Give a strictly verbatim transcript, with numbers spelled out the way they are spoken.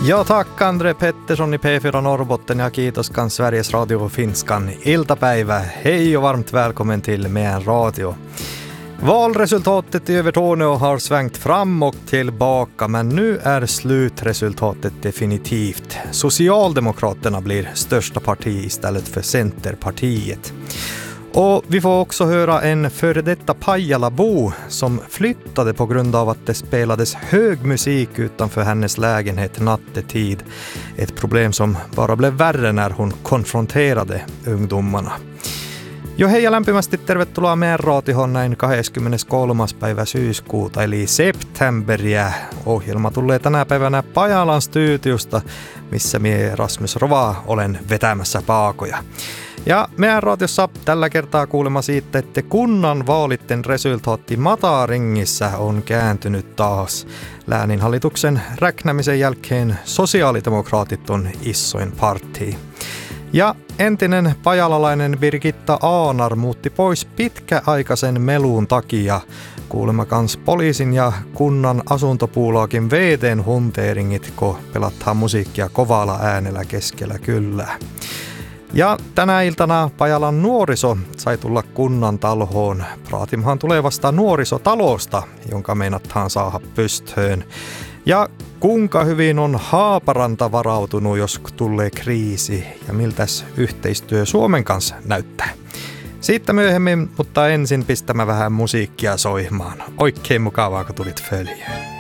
Ja, tack Andre Pettersson i P fyra Norrbotten. Ja, kiitos kans Sveriges Radio Finskan iltapäivä. Hej och varmt välkommen till Med en radio. Valresultatet i Övertorneå har svängt fram och tillbaka, men nu är slutresultatet definitivt. Socialdemokraterna blir största parti istället för Centerpartiet. Och vi får också höra en före detta Pajalabo som flyttade på grund av att det spelades hög musik utanför hennes lägenhet nattetid. Ett problem som bara blev värre när hon konfronterade ungdomarna. Jo, hei ja lämpimästi tervetuloa Meidän raatioon näin kahdeskymmeneskolmas päivä syyskuuta eli septemberiä. Ohjelma tulee tänä päivänä Pajalan studiosta, missä mie Rasmus Rova olen vetämässä paakoja. Ja Meidän raatiossa tällä kertaa kuulemma siitä, että kunnan vaalitten resultaatti Mataringissä on kääntynyt taas. Lääninhallituksen räknämisen jälkeen sosiaalidemokraatit on isoin parti. Ja entinen pajalalainen Birgitta Aanar muutti pois pitkäaikaisen meluun takia. Kuulemma kans poliisin ja kunnan asuntopuulaakin V T:n hunteeringit, kun pelataan musiikkia kovalla äänellä keskellä kyllä. Ja tänä iltana Pajalan nuoriso sai tulla kunnan talhoon. Praatimhan tulevasta nuorisotalosta, jonka meinataan saada pystöön. Ja kuinka hyvin on Haaparanta varautunut, jos tulee kriisi, ja miltäs yhteistyö Suomen kanssa näyttää. Siitä myöhemmin, mutta ensin pistämä vähän musiikkia soimaan. Oikein mukavaa, kun tulit följyyn.